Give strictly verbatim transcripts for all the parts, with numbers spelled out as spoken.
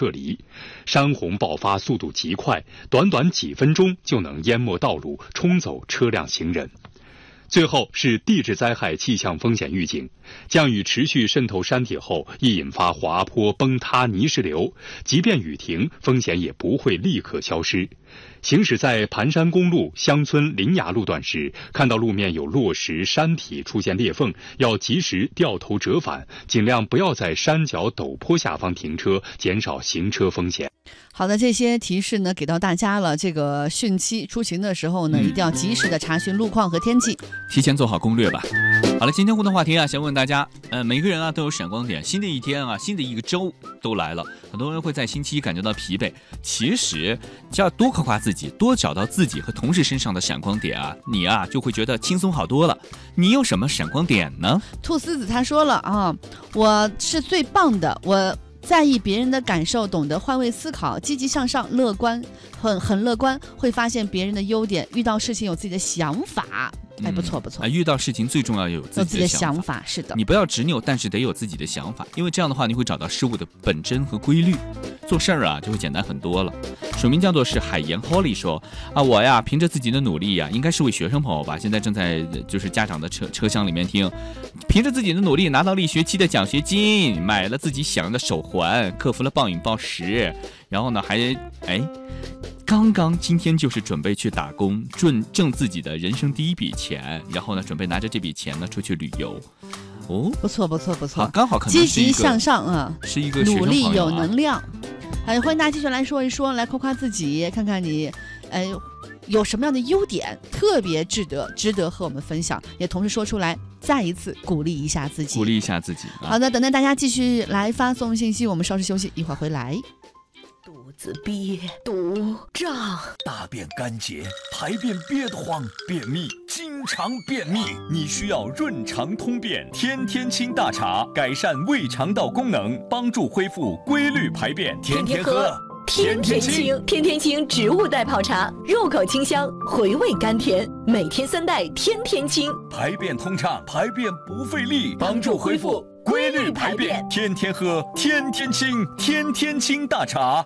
撤离。山洪爆发速度极快，短短几分钟就能淹没道路，冲走车辆行人。最后是地质灾害气象风险预警，降雨持续渗透山体后，易引发滑坡、崩塌、泥石流。即便雨停，风险也不会立刻消失。行驶在盘山公路乡村林崖路段时，看到路面有落石、山体出现裂缝，要及时掉头折返，尽量不要在山脚陡坡下方停车，减少行车风险。 好的，这些提示呢给到大家了。这个汛期出行的时候呢，一定要及时的查询路况和天气， 提前做好攻略吧。好了，今天互动话题啊，想问大家，呃，每个人啊都有闪光点。新的一天啊，新的一个周都来了，很多人会在星期一感觉到疲惫。其实，只要多夸夸自己，多找到自己和同事身上的闪光点啊，你啊就会觉得轻松好多了。你有什么闪光点呢？ 兔丝子他说了啊，我是最棒的，我在意别人的感受，懂得换位思考，积极向上，乐观，很很乐观，会发现别人的优点，遇到事情有自己的想法。哎，不错不错、 嗯、遇到事情最重要有自己的想法， 想法是的， 你不要执拗，但是得有自己的想法，因为这样的话你会找到事物的本真和规律，做事儿啊就会简单很多了。署名叫做是海盐 Holly 说啊，我呀凭着自己的努力呀，应该是位学生朋友吧，现在正在就是家长的车车厢里面听，凭着自己的努力拿到了一学期的奖学金，买了自己想要的手环，克服了暴饮暴食，然后呢还哎。刚刚今天就是准备去打工，挣挣自己的人生第一笔钱，然后呢，准备拿着这笔钱呢出去旅游。哦， 不错不错不错， 刚好可能积极向上啊， 是一个努力有能量。哎，欢迎大家继续来说一说，来夸夸自己，看看你，哎，有什么样的优点特别值得值得和我们分享，也同时说出来，再一次鼓励一下自己， 鼓励一下自己。 啊、好的，等待大家继续来发送信息，我们稍事休息，一会儿回来。 肚子憋肚胀， 大便干结，排便憋得慌，便秘，经常便秘，你需要润肠通便天天清大茶，改善胃肠道功能，帮助恢复规律排便，天天喝。 天天清，天天清植物代泡茶，入口清香，回味甘甜，每天三袋，天天清， 排便通畅，排便不费力，帮助恢复规律排便，天天喝，天天清，天天清大茶。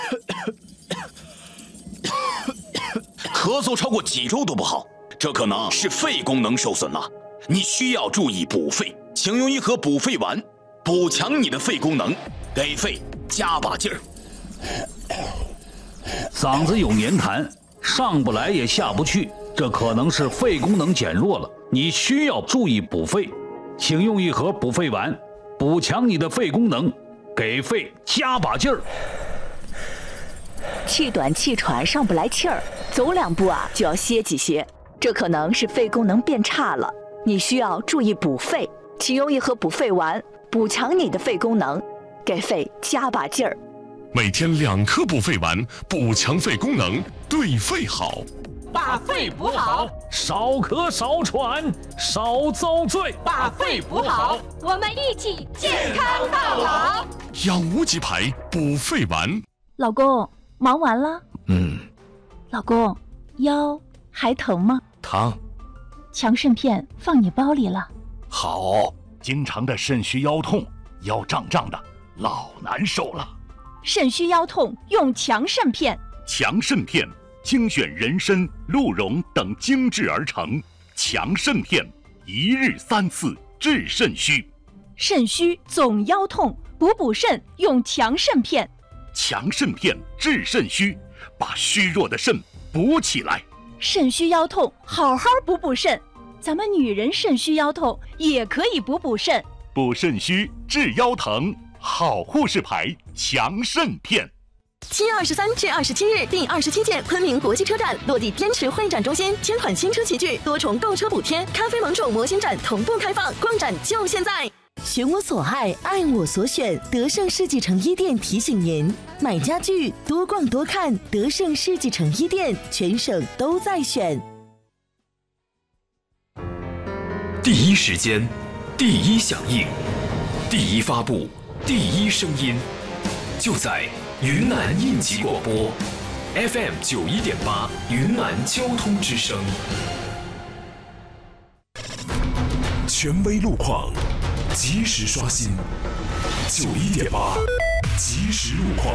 咳嗽超过几周都不好，这可能是肺功能受损了，你需要注意补肺，请用一盒补肺丸，补强你的肺功能，给肺加把劲儿。 嗓子有黏痰，上不来也下不去，这可能是肺功能减弱了，你需要注意补肺，请用一盒补肺丸，补强你的肺功能，给肺加把劲儿。 气短气喘上不来气儿，走两步啊就要歇几歇，这可能是肺功能变差了，你需要注意补肺，请用一盒补肺丸，补强你的肺功能，给肺加把劲儿。 每天两颗补肺丸，补强肺功能，对肺好。 把肺补好， 少咳少喘少遭罪。 把肺补好，我们一起健康到老。 养无极牌补肺丸。 老公，忙完了？ 嗯。 老公，腰还疼吗？ 疼。 强肾片放你包里了。 好，经常的肾虚腰痛，腰胀胀的，老难受了。 肾虚腰痛用强肾片。 强肾片精选人参、鹿茸等精制而成，强肾片一日三次治肾虚。 肾虚总腰痛，补补肾用强肾片。 强肾片治肾虚，把虚弱的肾补起来。 肾虚腰痛，好好补补肾。咱们女人肾虚腰痛也可以补补肾。 补肾虚治腰疼，好护士牌强肾片。 七月二十三至二十七日，第二十七届昆明国际车展落地滇池会展中心，千款新车齐聚，多重购车补贴，咖啡盟主模型展同步开放，逛展就现在。选我所爱，爱我所选，德胜世纪城一店提醒您：买家具多逛多看，德胜世纪城一店，全省都在选。 第一时间，第一响应，第一发布，第一声音，就在云南应急广播 F M 九一点八，云南交通之声，权威路况，及时刷新，九一点八，即时路况。